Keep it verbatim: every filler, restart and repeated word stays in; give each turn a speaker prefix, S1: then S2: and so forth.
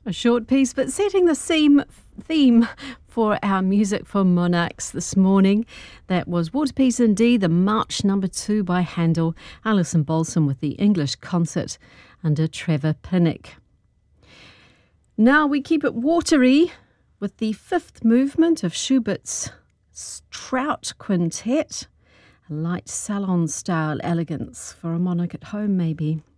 S1: A short piece, but setting the same theme for our Music for Monarchs this morning. That was Waterpiece in D, the March number two by Handel, Alison Balsom with the English concert under Trevor Pinnock. Now we keep it watery with the fifth movement of Schubert's Strout Quintet, a light salon-style elegance for a monarch at home maybe.